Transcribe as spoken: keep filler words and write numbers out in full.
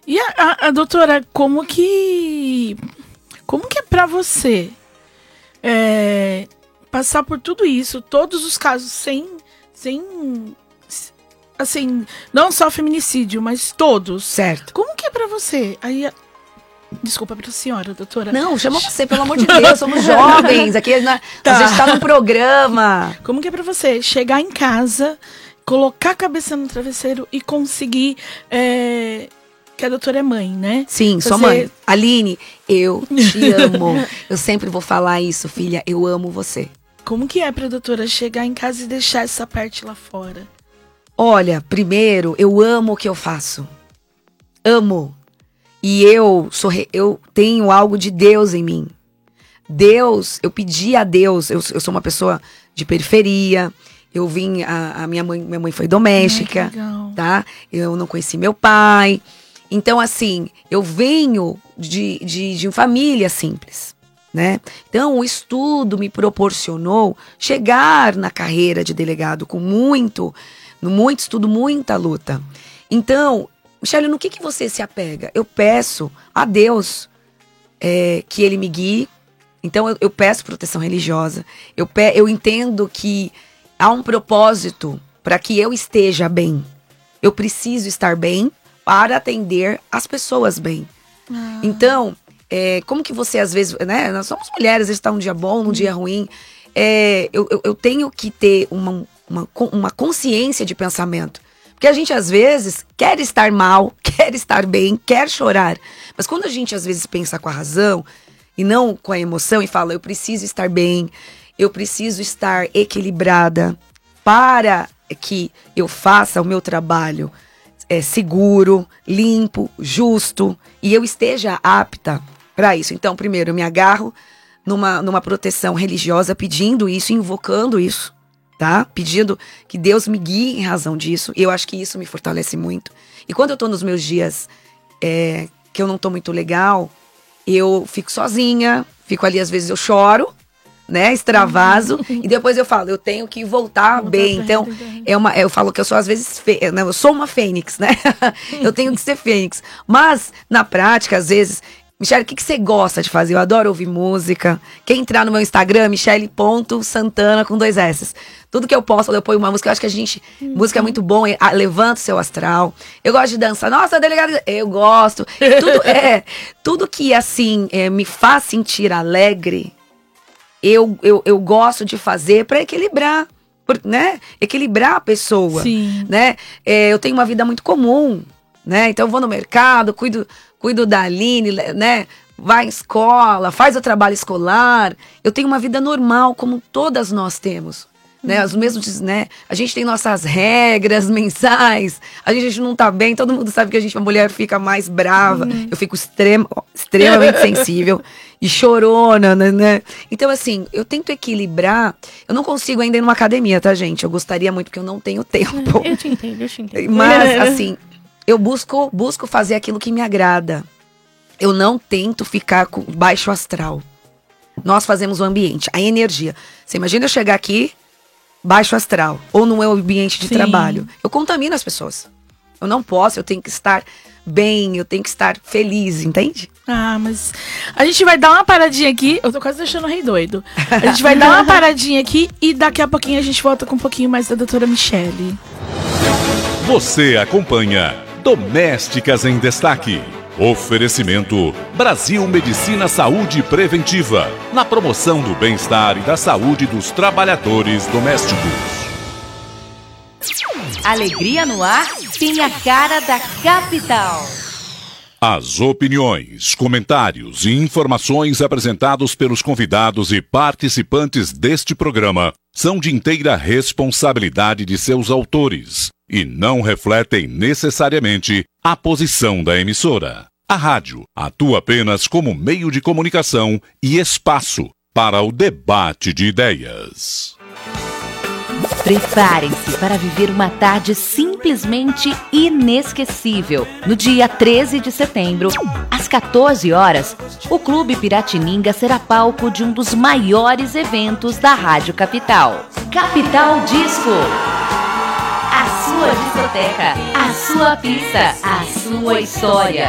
E a, a, a doutora, como que... Como que é pra você é, passar por tudo isso, todos os casos sem... sem assim, não só feminicídio, mas todos. Certo. Como que é pra você? Aí... Desculpa pra senhora, doutora. Não, chama você, pelo amor de Deus, somos jovens, aqui na, tá. A gente tá num programa. Como que é pra você chegar em casa, colocar a cabeça no travesseiro e conseguir... É, que a doutora é mãe, né? Sim, sou mãe. Aline, eu te amo. Eu sempre vou falar isso, filha, eu amo você. Como que é pra doutora chegar em casa e deixar essa parte lá fora? Olha, primeiro, eu amo o que eu faço. Amo. E eu sou, eu tenho algo de Deus em mim. Deus, eu pedi a Deus, eu, eu sou uma pessoa de periferia, eu vim, a, a minha mãe, minha mãe foi doméstica, ai, tá? Eu não conheci meu pai. Então, assim, eu venho de, de, de uma família simples, né? Então, o estudo me proporcionou chegar na carreira de delegado com muito, muito estudo, muita luta. Então... Michele, no que, que você se apega? Eu peço a Deus é, que Ele me guie. Então, eu, eu peço proteção religiosa. Eu, pe eu entendo que há um propósito para que eu esteja bem. Eu preciso estar bem para atender as pessoas bem. Ah. Então, é, como que você às vezes... né? Nós somos mulheres, às vezes está um dia bom, um hum. dia ruim. É, eu, eu, eu tenho que ter uma, uma, uma consciência de pensamento. Porque a gente, às vezes, quer estar mal, quer estar bem, quer chorar. Mas quando a gente, às vezes, pensa com a razão e não com a emoção e fala, eu preciso estar bem, eu preciso estar equilibrada para que eu faça o meu trabalho é, seguro, limpo, justo e eu esteja apta para isso. Então, primeiro, eu me agarro numa, numa proteção religiosa pedindo isso, invocando isso. Tá? Pedindo que Deus me guie em razão disso. E eu acho que isso me fortalece muito. E quando eu tô nos meus dias é, que eu não tô muito legal, eu fico sozinha, fico ali, às vezes eu choro, né? Extravaso. Uhum. E depois eu falo, eu tenho que voltar, voltar bem. Então, é uma, eu falo que eu sou, às vezes, fê, não, eu sou uma fênix, né? Eu tenho que ser fênix. Mas, na prática, às vezes... Michele, o que, que você gosta de fazer? Eu adoro ouvir música. Quem entrar no meu Instagram, michele ponto santana com dois S. Tudo que eu posto, eu ponho uma música. Eu acho que a gente... Uhum. Música é muito bom, levanta o seu astral. Eu gosto de dançar. Nossa, delegada... Eu gosto. Tudo, é, tudo que, assim, é, me faz sentir alegre, eu, eu, eu gosto de fazer para equilibrar. Né? Equilibrar a pessoa. Sim. Né? É, eu tenho uma vida muito comum. Né? Então eu vou no mercado, cuido... Cuido da Aline, né? Vai à escola, faz o trabalho escolar. Eu tenho uma vida normal, como todas nós temos. Né? Os mesmos, né? A gente tem nossas regras mensais. A gente, a gente não tá bem, todo mundo sabe que a gente, a mulher fica mais brava. Uhum. Eu fico extrema, extremamente sensível e chorona, né? Então, assim, eu tento equilibrar. Eu não consigo ainda ir numa academia, tá, gente? Eu gostaria muito, porque eu não tenho tempo. Eu te entendo, eu te entendo. Mas, assim... Eu busco, busco fazer aquilo que me agrada. Eu não tento ficar com baixo astral. Nós fazemos o ambiente, a energia. Você imagina eu chegar aqui, baixo astral, ou no meu ambiente de Sim. trabalho. Eu contamino as pessoas. Eu não posso, eu tenho que estar bem, eu tenho que estar feliz, entende? Ah, mas a gente vai dar uma paradinha aqui. Eu tô quase deixando o rei doido. A gente vai dar uma paradinha aqui e daqui a pouquinho a gente volta com um pouquinho mais da doutora Michele. Você acompanha Domésticas em Destaque. Oferecimento Brasil Medicina Saúde Preventiva, na promoção do bem-estar e da saúde dos trabalhadores domésticos. Alegria no ar tem a cara da capital. As opiniões, comentários e informações apresentados pelos convidados e participantes deste programa são de inteira responsabilidade de seus autores e não refletem necessariamente a posição da emissora. A rádio atua apenas como meio de comunicação e espaço para o debate de ideias. Preparem-se para viver uma tarde simplesmente inesquecível. No dia treze de setembro, às quatorze horas, o Clube Piratininga será palco de um dos maiores eventos da Rádio Capital. Capital Disco. A sua discoteca, a sua pista, a sua história.